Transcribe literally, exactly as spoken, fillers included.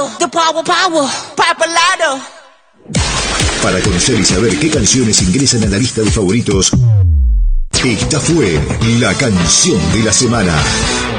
the power, power, papalado. Para conocer y saber qué canciones ingresan a la lista de favoritos, esta fue la canción de la semana.